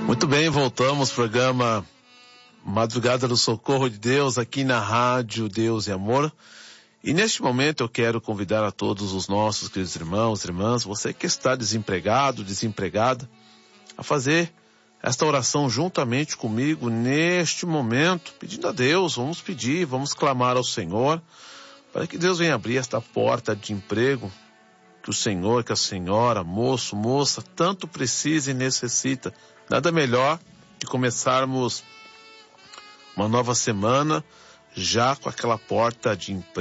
Muito bem, voltamos, programa Madrugada do Socorro de Deus, aqui na Rádio Deus e Amor. E neste momento eu quero convidar a todos os nossos queridos irmãos e irmãs, você que está desempregado, desempregada, a fazer esta oração juntamente comigo neste momento, pedindo a Deus, vamos pedir, vamos clamar ao Senhor, para que Deus venha abrir esta porta de emprego, que o Senhor, que a senhora, moço, moça, tanto precisa e necessita. Nada melhor que começarmos uma nova semana já com aquela porta de emprego